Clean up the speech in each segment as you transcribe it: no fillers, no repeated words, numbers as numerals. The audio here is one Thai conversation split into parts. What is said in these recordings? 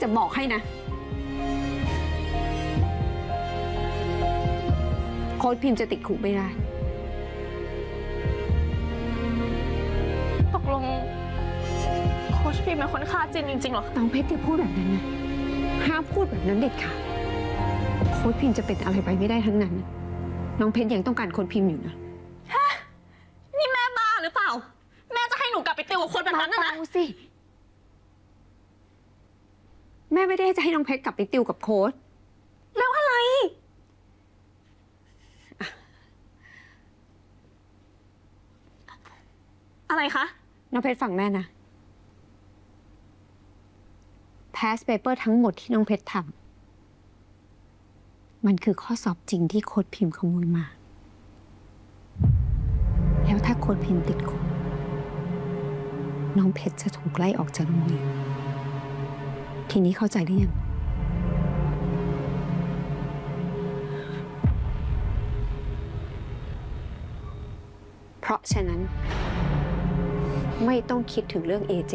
จะบอกให้นะโค้ชพิมพ์จะติดคุกไม่ได้ตกลงโค้ชพิมพ์เป็นคนฆ่าจินจริงๆหรอน้องเพชรที่พูดแบบนั้นนะห้ามพูดแบบนั้นเด็ดขาดโค้ชพิมพ์จะเป็นอะไรไปไม่ได้ทั้งนั้นน้องเพชรยังต้องการโค้ชพิมพ์อยู่นะฮะนี่แม่บ้าหรือเปล่าแม่จะให้หนูกลับไปติวกับคนแบบนั้นนะเอาสิแม่ไม่ได้จะให้น้องเพชรกลับไปติวกับโค้ชแล้วอะไรอะไรคะน้องเพชรฟังแม่นะ past paper ทั้งหมดที่น้องเพชรทำมันคือข้อสอบจริงที่โค้ชพิมพ์ขโมยมาแล้วถ้าโค้ชพิมพ์ติดคุกน้องเพชรจะถูกไล่ออกจากโรงเรียนทีนี้เข้าใจหรือยังเพราะฉะนั้นไม่ต้องคิดถึงเรื่อง AJ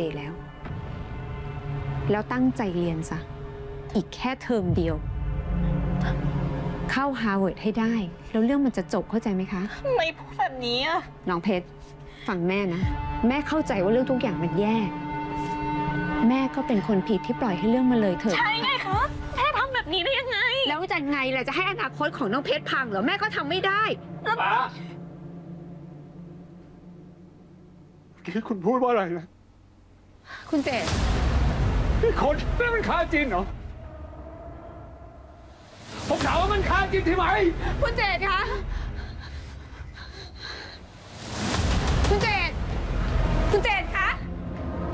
แล้วตั้งใจเรียนซะอีกแค่เทอมเดียวเข้าฮาร์วาร์ดให้ได้แล้วเรื่องมันจะจบเข้าใจไหมคะไม่พูดแบบนี้อะน้องเพชรฟังแม่นะแม่เข้าใจว่าเรื่องทุกอย่างมันแย่แม่ก็เป็นคนผิดที่ปล่อยให้เรื่องมาเลยเถอะใช่ไงคะแม่ทำแบบนี้ได้ยังไงแล้วจะไงล่ะจะให้อนาคตของน้องเพชรพังเหรอแม่ก็ทำไม่ได้ที่คุณพูดว่าอะไรนะคุณเจตนี่คนนี่มันฆ่าจินเหรอผมถามว่ามันฆ่าจินใช่ไหมคุณเจตคะ